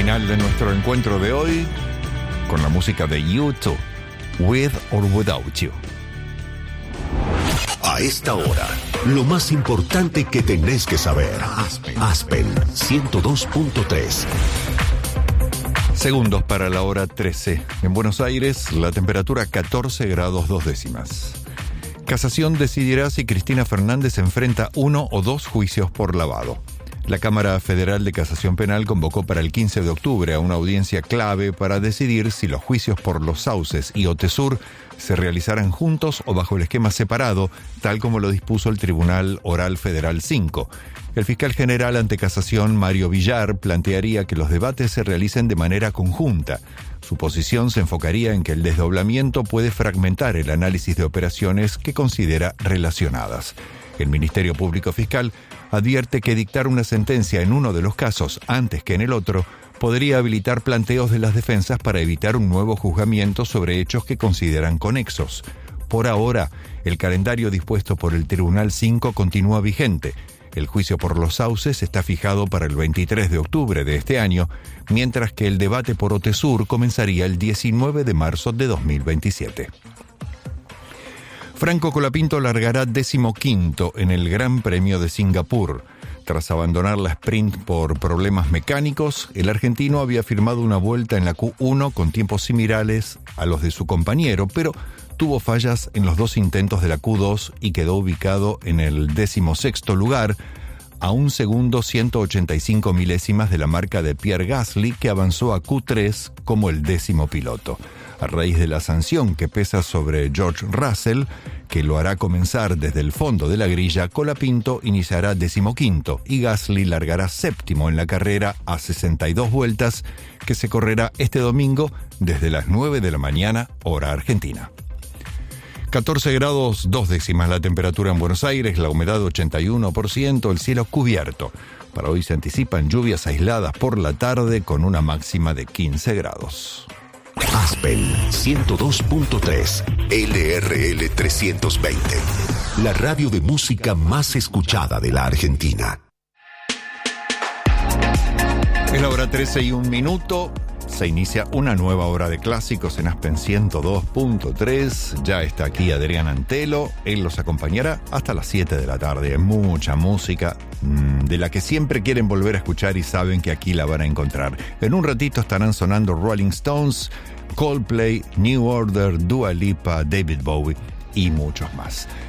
final de nuestro encuentro de hoy con la música de U2, With or Without You. A esta hora, lo más importante que tenés que saber. Aspen 102.3. Segundos para la hora 13. En Buenos Aires, la temperatura 14 grados 2 décimas. Casación decidirá si Cristina Fernández enfrenta 1 o 2 juicios por lavado. La Cámara Federal de Casación Penal convocó para el 15 de octubre a una audiencia clave para decidir si los juicios por Los Sauces y Otesur se realizarán juntos o bajo el esquema separado, tal como lo dispuso el Tribunal Oral Federal 5. El fiscal general ante casación, Mario Villar, plantearía que los debates se realicen de manera conjunta. Su posición se enfocaría en que el desdoblamiento puede fragmentar el análisis de operaciones que considera relacionadas. El Ministerio Público Fiscal advierte que dictar una sentencia en uno de los casos antes que en el otro podría habilitar planteos de las defensas para evitar un nuevo juzgamiento sobre hechos que consideran conexos. Por ahora, el calendario dispuesto por el Tribunal 5 continúa vigente. El juicio por Los Sauces está fijado para el 23 de octubre de este año, mientras que el debate por Otesur comenzaría el 19 de marzo de 2027. Franco Colapinto largará 15º en el Gran Premio de Singapur. Tras abandonar la sprint por problemas mecánicos, el argentino había firmado una vuelta en la Q1 con tiempos similares a los de su compañero, pero tuvo fallas en los 2 intentos de la Q2 y quedó ubicado en el 16º lugar, a 1 segundo 185 milésimas de la marca de Pierre Gasly, que avanzó a Q3 como el 10º piloto. A raíz de la sanción que pesa sobre George Russell, que lo hará comenzar desde el fondo de la grilla, Colapinto iniciará 15º y Gasly largará 7º en la carrera a 62 vueltas, que se correrá este domingo desde las 9 de la mañana, hora argentina. 14 grados 2 décimas la temperatura en Buenos Aires, la humedad 81%, el cielo cubierto. Para hoy se anticipan lluvias aisladas por la tarde con una máxima de 15 grados. Aspen 102.3 LRL 320. La radio de música más escuchada de la Argentina. Es la hora 13 y 1 minuto. Se inicia una nueva hora de clásicos en Aspen 102.3. Ya está aquí Adrián Antelo. Él los acompañará hasta las 7 de la tarde. Mucha música de la que siempre quieren volver a escuchar y saben que aquí la van a encontrar. En un ratito estarán sonando Rolling Stones, Coldplay, New Order, Dua Lipa, David Bowie y muchos más.